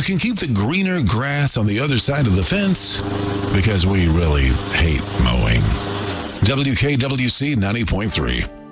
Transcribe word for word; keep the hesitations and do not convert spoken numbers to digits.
can keep the greener grass on the other side of the fence because we really hate mowing. W K W C ninety point three.